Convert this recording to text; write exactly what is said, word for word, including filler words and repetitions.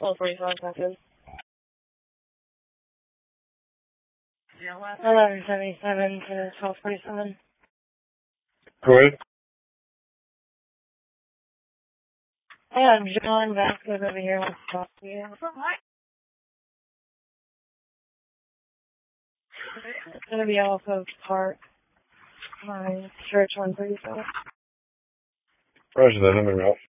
twelve forty-five seconds. eleven seventy-seven to twelve forty-seven. Correct. Yeah, John Vasquez over here wants to talk to you. It's going to be off of Park, my church one thirty-seven. Roger that, I'm in Ralph.